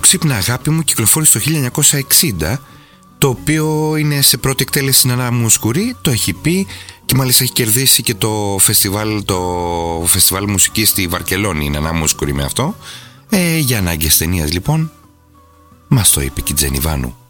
«Ξύπνα αγάπη μου» κυκλοφόρησε το 1960, το οποίο είναι σε πρώτη εκτέλεση Νανά Μουσκουρί, το έχει πει και μάλιστα έχει κερδίσει και το φεστιβάλ μουσικής στη Βαρκελόνη η Νανά Μουσκουρί με αυτό. Για ανάγκες ταινίας λοιπόν, μας το είπε και η Τζένι Βάνου.